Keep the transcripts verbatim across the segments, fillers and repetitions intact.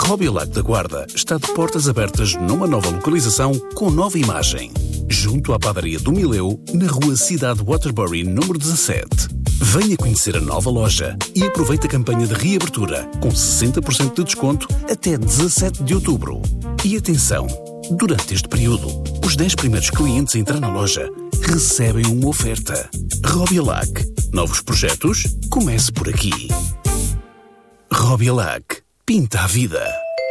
Robiolac da Guarda está de portas abertas numa nova localização com nova imagem. Junto à padaria do Mileu, na rua Cidade Waterbury, número dezassete. Venha conhecer a nova loja e aproveite a campanha de reabertura com sessenta por cento de desconto até dezassete de outubro. E atenção, durante este período, os dez primeiros clientes a entrar na loja recebem uma oferta. Robiolac. Novos projetos? Comece por aqui. Robiolac. Pinta a vida.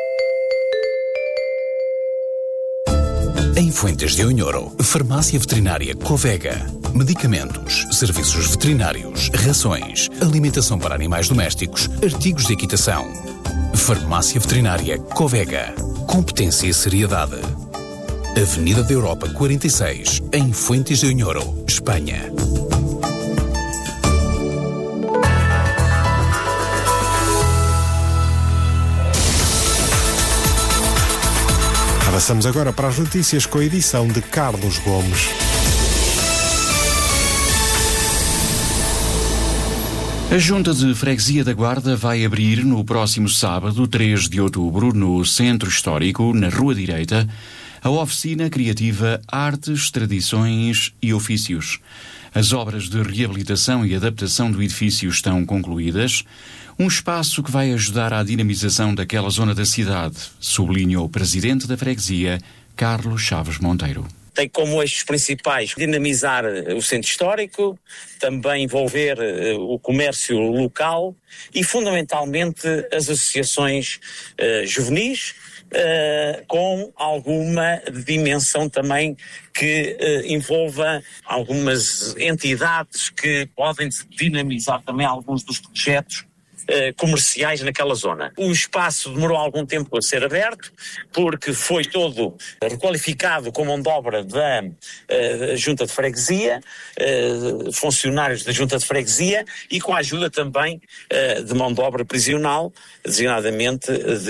Em Fuentes de Unhoro, Farmácia Veterinária Covega. Medicamentos, serviços veterinários, rações, alimentação para animais domésticos, artigos de equitação. Farmácia Veterinária Covega. Competência e seriedade. Avenida da Europa quarenta e seis, em Fuentes de Unhoro, Espanha. Avançamos agora para as notícias com a edição de Carlos Gomes. A Junta de Freguesia da Guarda vai abrir no próximo sábado, três de outubro, no Centro Histórico, na Rua Direita, a oficina criativa Artes, Tradições e Ofícios. As obras de reabilitação e adaptação do edifício estão concluídas. Um espaço que vai ajudar à dinamização daquela zona da cidade, sublinhou o presidente da freguesia, Carlos Chaves Monteiro. Tem como eixos principais dinamizar o centro histórico, também envolver uh, o comércio local e, fundamentalmente, as associações uh, juvenis, uh, com alguma dimensão também que uh, envolva algumas entidades que podem dinamizar também alguns dos projetos comerciais naquela zona. O espaço demorou algum tempo a ser aberto, porque foi todo requalificado com mão de obra da uh, Junta de Freguesia, uh, funcionários da Junta de Freguesia, e com a ajuda também uh, de mão de obra prisional, designadamente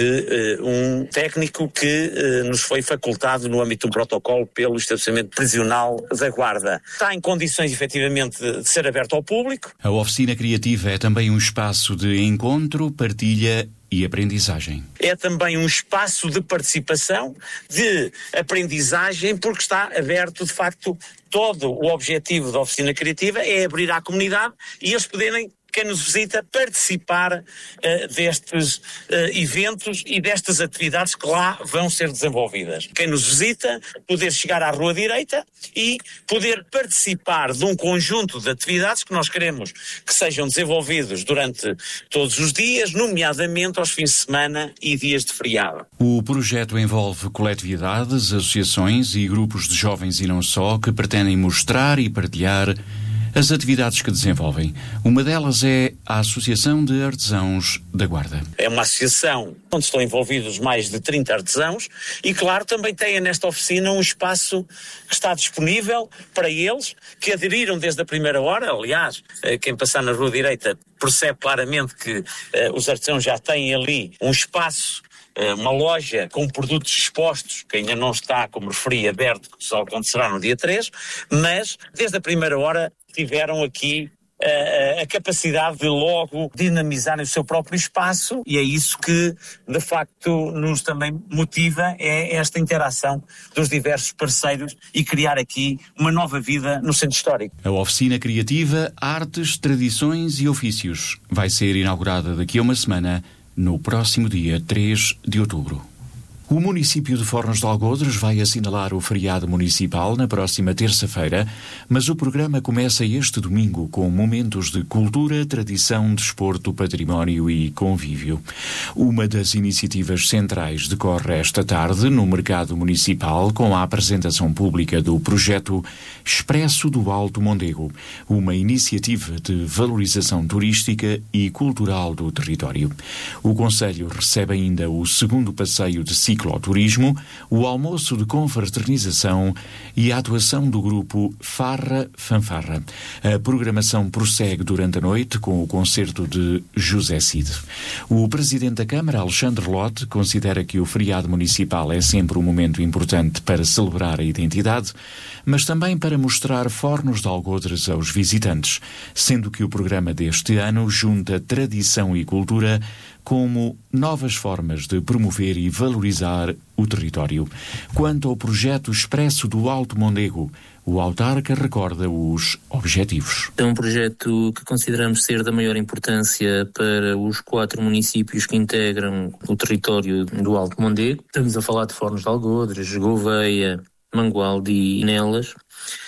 de uh, um técnico que uh, nos foi facultado no âmbito de um protocolo pelo estabelecimento prisional da Guarda. Está em condições, efetivamente, de ser aberto ao público. A oficina criativa é também um espaço de encontro, partilha e aprendizagem. É também um espaço de participação, de aprendizagem, porque está aberto, de facto, todo o objetivo da oficina criativa é abrir à comunidade e eles poderem, quem nos visita, participar uh, destes uh, eventos e destas atividades que lá vão ser desenvolvidas. Quem nos visita, poder chegar à Rua Direita e poder participar de um conjunto de atividades que nós queremos que sejam desenvolvidos durante todos os dias, nomeadamente aos fins de semana e dias de feriado. O projeto envolve coletividades, associações e grupos de jovens e não só, que pretendem mostrar e partilhar as atividades que desenvolvem. Uma delas é a Associação de Artesãos da Guarda. É uma associação onde estão envolvidos mais de trinta artesãos e, claro, também tem nesta oficina um espaço que está disponível para eles, que aderiram desde a primeira hora. Aliás, quem passar na Rua Direita percebe claramente que uh, os artesãos já têm ali um espaço, uma loja com produtos expostos, que ainda não está, como referi, aberto, que só acontecerá no dia três, mas desde a primeira hora tiveram aqui a, a capacidade de logo dinamizarem o seu próprio espaço, e é isso que de facto nos também motiva, é esta interação dos diversos parceiros e criar aqui uma nova vida no centro histórico. A oficina criativa Artes, Tradições e Ofícios vai ser inaugurada daqui a uma semana, no próximo dia três de outubro. O município de Fornos de Algodres vai assinalar o feriado municipal na próxima terça-feira, mas o programa começa este domingo com momentos de cultura, tradição, desporto, património e convívio. Uma das iniciativas centrais decorre esta tarde no mercado municipal com a apresentação pública do projeto Expresso do Alto Mondego, uma iniciativa de valorização turística e cultural do território. O concelho recebe ainda o segundo passeio de ciclo cicloturismo, o almoço de confraternização e a atuação do grupo Farra Fanfarra. A programação prossegue durante a noite com o concerto de José Cid. O Presidente da Câmara, Alexandre Lote, considera que o feriado municipal é sempre um momento importante para celebrar a identidade, mas também para mostrar fornos de algodres aos visitantes, sendo que o programa deste ano junta tradição e cultura como novas formas de promover e valorizar o território. Quanto ao projeto Expresso do Alto Mondego, o autarca recorda os objetivos. É um projeto que consideramos ser da maior importância para os quatro municípios que integram o território do Alto Mondego. Estamos a falar de Fornos de Algodres, Gouveia, Mangualde e Nelas.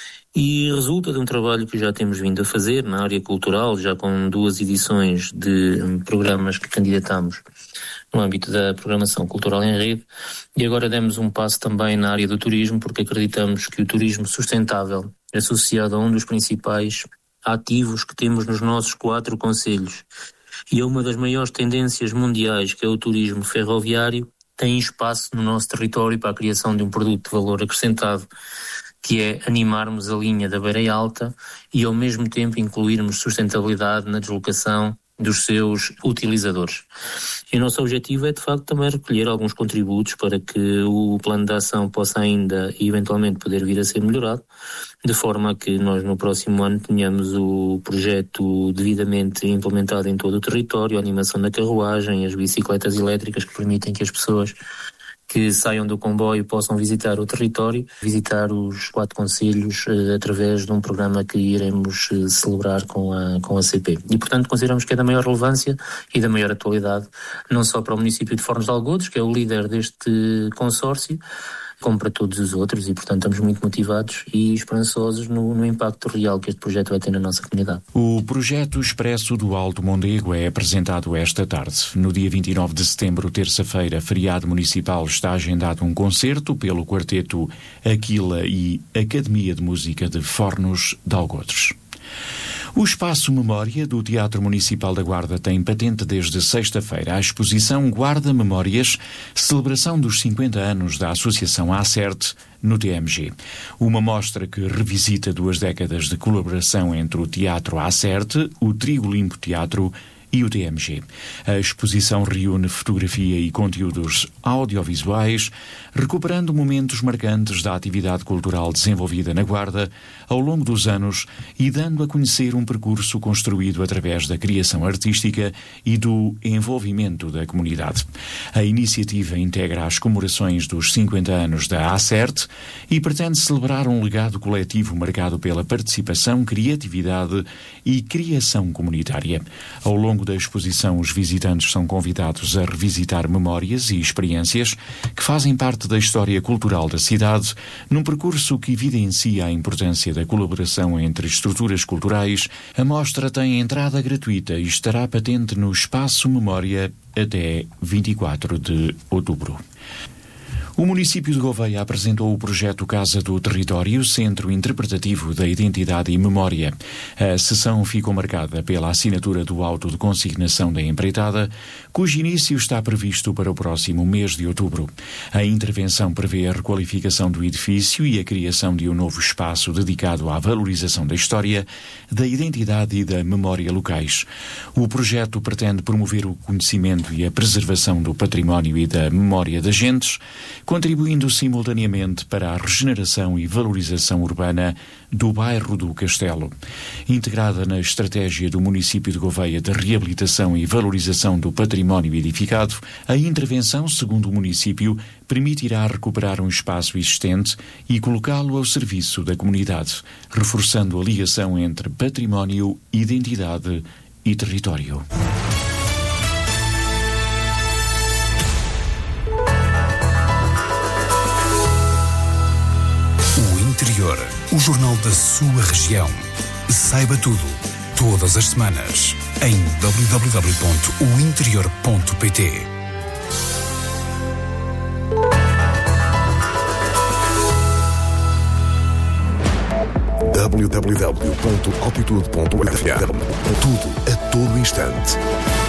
E resulta de um trabalho que já temos vindo a fazer na área cultural, já com duas edições de programas que candidatamos no âmbito da programação cultural em rede, e agora demos um passo também na área do turismo, porque acreditamos que o turismo sustentável é associado a um dos principais ativos que temos nos nossos quatro concelhos, e é uma das maiores tendências mundiais, que é o turismo ferroviário, tem espaço no nosso território para a criação de um produto de valor acrescentado, que é animarmos a linha da Beira Alta e ao mesmo tempo incluirmos sustentabilidade na deslocação dos seus utilizadores. E o nosso objetivo é de facto também recolher alguns contributos para que o plano de ação possa ainda e eventualmente poder vir a ser melhorado, de forma a que nós no próximo ano tenhamos o projeto devidamente implementado em todo o território, a animação da carruagem, as bicicletas elétricas que permitem que as pessoas que saiam do comboio possam visitar o território, visitar os quatro concelhos eh, através de um programa que iremos eh, celebrar com a, com a C P. E, portanto, consideramos que é da maior relevância e da maior atualidade, não só para o município de Fornos de Algodres, que é o líder deste consórcio, como para todos os outros, e portanto estamos muito motivados e esperançosos no, no impacto real que este projeto vai ter na nossa comunidade. O projeto Expresso do Alto Mondego é apresentado esta tarde. No dia vinte e nove de setembro, terça-feira, feriado municipal, está agendado um concerto pelo quarteto Aquila e Academia de Música de Fornos de Algodres. O Espaço Memória do Teatro Municipal da Guarda tem patente desde sexta-feira a exposição Guarda Memórias, celebração dos cinquenta anos da Associação ACERT no T M G. Uma mostra que revisita duas décadas de colaboração entre o Teatro ACERT, o Trigo Limpo Teatro e o T M G. A exposição reúne fotografia e conteúdos audiovisuais, recuperando momentos marcantes da atividade cultural desenvolvida na Guarda ao longo dos anos e dando a conhecer um percurso construído através da criação artística e do envolvimento da comunidade. A iniciativa integra as comemorações dos cinquenta anos da ACERT e pretende celebrar um legado coletivo marcado pela participação, criatividade e criação comunitária. Ao longo da exposição, os visitantes são convidados a revisitar memórias e experiências que fazem parte da história cultural da cidade, num percurso que evidencia a importância da colaboração entre estruturas culturais. A mostra tem entrada gratuita e estará patente no Espaço Memória até vinte e quatro de outubro. O município de Gouveia apresentou o projeto Casa do Território, Centro Interpretativo da Identidade e Memória. A sessão ficou marcada pela assinatura do auto de consignação da empreitada, cujo início está previsto para o próximo mês de outubro. A intervenção prevê a requalificação do edifício e a criação de um novo espaço dedicado à valorização da história, da identidade e da memória locais. O projeto pretende promover o conhecimento e a preservação do património e da memória das gentes, contribuindo simultaneamente para a regeneração e valorização urbana do bairro do Castelo. Integrada na estratégia do município de Gouveia de reabilitação e valorização do património edificado, a intervenção, segundo o município, permitirá recuperar um espaço existente e colocá-lo ao serviço da comunidade, reforçando a ligação entre património, identidade e território. Interior, o jornal da sua região. Saiba tudo, todas as semanas, em w w w ponto o interior ponto p t. w w w ponto altitude ponto f m. Tudo a todo instante.